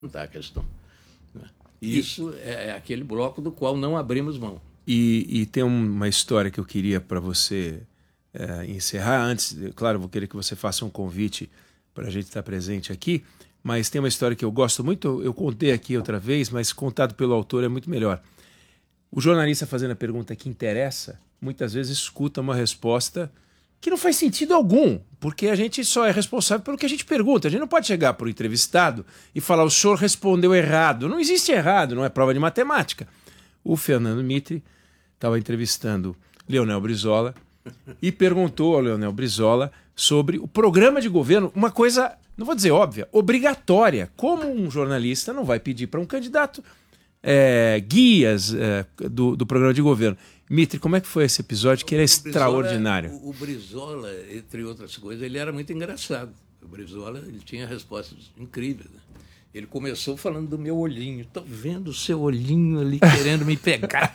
a questão. Isso é aquele bloco do qual não abrimos mão. E tem uma história que eu queria para você encerrar. Antes, claro, vou querer que você faça um convite para a gente estar presente aqui, mas tem uma história que eu gosto muito, eu contei aqui outra vez, mas contado pelo autor é muito melhor. O jornalista fazendo a pergunta que interessa, muitas vezes escuta uma resposta que não faz sentido algum, porque a gente só é responsável pelo que a gente pergunta. A gente não pode chegar para o entrevistado e falar: o senhor respondeu errado. Não existe errado, não é prova de matemática. O Fernando Mitre estava entrevistando Leonel Brizola e perguntou ao Leonel Brizola sobre o programa de governo, uma coisa, não vou dizer óbvia, obrigatória. Como um jornalista não vai pedir para um candidato guias do programa de governo? Mitre, como é que foi esse episódio que ele é extraordinário? O Brizola, entre outras coisas, ele era muito engraçado. O Brizola, ele tinha respostas incríveis, né? Ele começou falando do meu olhinho. Estou vendo o seu olhinho ali querendo me pegar.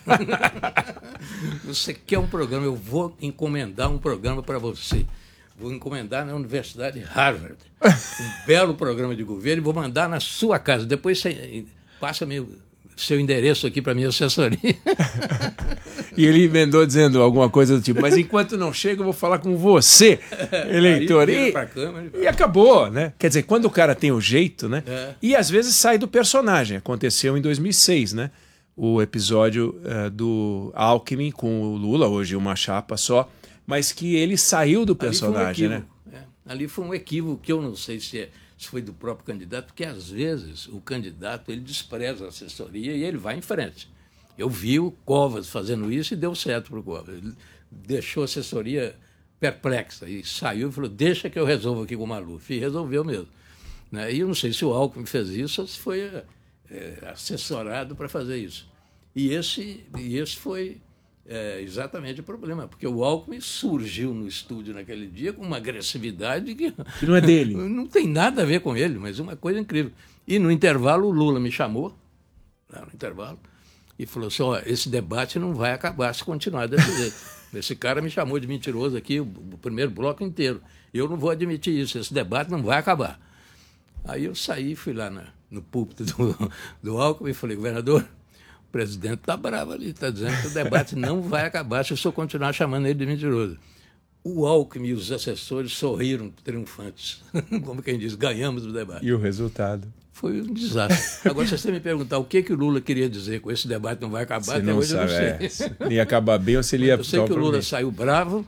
Você quer um programa? Eu vou encomendar um programa para você. Vou encomendar na Universidade de Harvard. Um belo programa de governo e vou mandar na sua casa. Depois você passa seu endereço aqui para minha assessoria. E ele emendou dizendo alguma coisa do tipo: mas enquanto não chega, eu vou falar com você, eleitor. E acabou, né? Quer dizer, quando o cara tem o jeito, né? E às vezes sai do personagem. Aconteceu em 2006, né? O episódio do Alckmin com o Lula, hoje uma chapa só, mas que ele saiu do personagem, né? Ali foi um equívoco que eu não sei se foi do próprio candidato, porque às vezes o candidato ele despreza a assessoria e ele vai em frente. Eu vi o Covas fazendo isso e deu certo para o Covas. Ele deixou a assessoria perplexa e saiu e falou: deixa que eu resolvo aqui com o Maluf. E resolveu mesmo. Né? E eu não sei se o Alckmin fez isso ou se foi assessorado para fazer isso. E esse foi exatamente o problema, porque o Alckmin surgiu no estúdio naquele dia com uma agressividade que não é dele. Não tem nada a ver com ele, mas uma coisa incrível. E no intervalo o Lula me chamou, no intervalo, e falou assim: esse debate não vai acabar se continuar desse jeito. Esse cara me chamou de mentiroso aqui o primeiro bloco inteiro. Eu não vou admitir isso, esse debate não vai acabar. Aí eu saí, fui lá no púlpito do Alckmin e falei: governador, o presidente está bravo ali, está dizendo que o debate não vai acabar se eu só continuar chamando ele de mentiroso. O Alckmin e os assessores sorriram triunfantes. Como quem diz, ganhamos o debate. E o resultado? Foi um desastre. Agora, se você me perguntar o que o Lula queria dizer com esse debate não vai acabar, você até não hoje sabe, eu não sei. Ele ia acabar bem ou se ele ia... Eu sei que o Lula saiu bravo,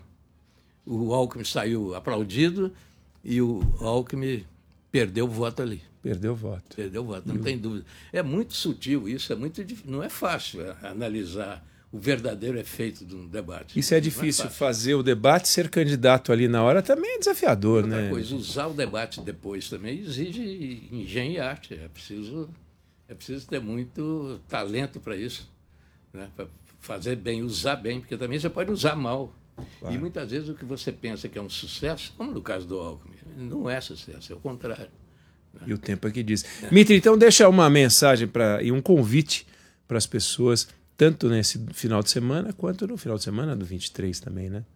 o Alckmin saiu aplaudido e o Alckmin perdeu o voto ali. Perdeu o voto. Perdeu o voto, não tem dúvida. É muito sutil isso, não é fácil analisar o verdadeiro efeito de um debate. Isso é difícil, fazer o debate, ser candidato ali na hora também é desafiador, outra né? coisa, usar o debate depois também exige engenho e arte. É preciso ter muito talento para isso, né? Para fazer bem, usar bem, porque também você pode usar mal. Claro. E muitas vezes o que você pensa que é um sucesso, como no caso do Alckmin, não é sucesso, é o contrário. Né? E o tempo é que diz. Mitre, então deixa uma mensagem e um convite para as pessoas, tanto nesse final de semana, quanto no final de semana do 23 também, né?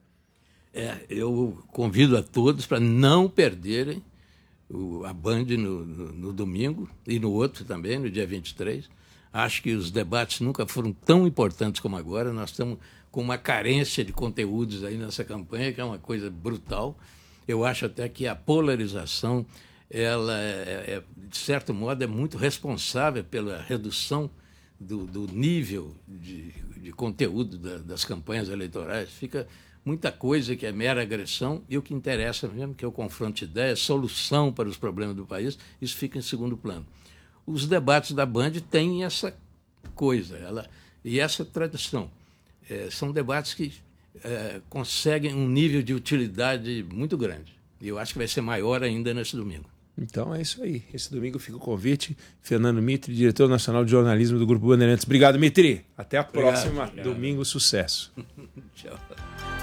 Eu convido a todos para não perderem a Band no domingo e no outro também, no dia 23. Acho que os debates nunca foram tão importantes como agora. Nós estamos com uma carência de conteúdos aí nessa campanha, que é uma coisa brutal. Eu acho até que a polarização, ela de certo modo, é muito responsável pela redução do nível de conteúdo das campanhas eleitorais. Fica muita coisa que é mera agressão e o que interessa mesmo, que é o confronto de ideias, solução para os problemas do país, isso fica em segundo plano. Os debates da Band têm essa coisa e essa tradição. São debates que conseguem um nível de utilidade muito grande. E eu acho que vai ser maior ainda nesse domingo. Então é isso aí. Esse domingo fica o convite. Fernando Mitre, diretor nacional de jornalismo do Grupo Bandeirantes. Obrigado, Mitre. Até a próxima. Domingo, sucesso. Tchau.